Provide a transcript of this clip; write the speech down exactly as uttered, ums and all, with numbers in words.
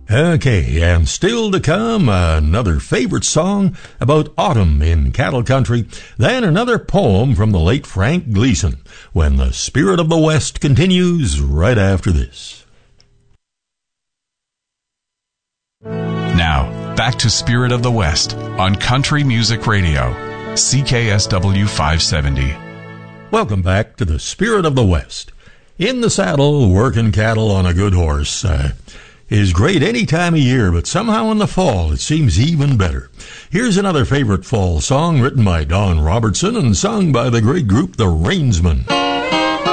Okay, and still to come, another favorite song about autumn in cattle country, then another poem from the late Frank Gleason, when the Spirit of the West continues right after this. Now, back to Spirit of the West on Country Music Radio, C K S W five seventy. Welcome back to the Spirit of the West. In the saddle, working cattle on a good horse uh, is great any time of year, but somehow in the fall it seems even better. Here's another favorite fall song written by Don Robertson and sung by the great group The Rainsmen.